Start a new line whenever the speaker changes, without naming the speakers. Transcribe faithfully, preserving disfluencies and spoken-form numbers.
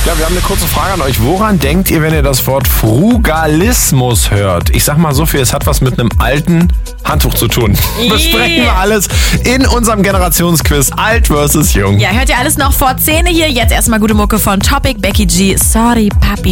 Ja, wir haben eine kurze Frage an euch. Woran denkt ihr, wenn ihr das Wort Frugalismus hört? Ich sag mal so viel, es hat was mit einem alten Handtuch zu tun.
Yeah.
Besprechen wir alles in unserem Generationsquiz Alt versus Jung.
Ja, hört ihr alles noch vor Zähne hier. Jetzt erstmal gute Mucke von Topic, Becky G. Sorry, Papi.